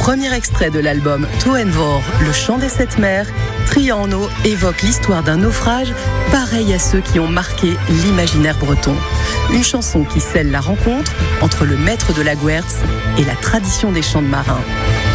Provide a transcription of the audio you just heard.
Premier extrait de l'album Toenvor, le chant des sept mers, Triano évoque l'histoire d'un naufrage pareil à ceux qui ont marqué l'imaginaire breton. Une chanson qui scelle la rencontre entre le maître de la Guertz et la tradition des chants de marins.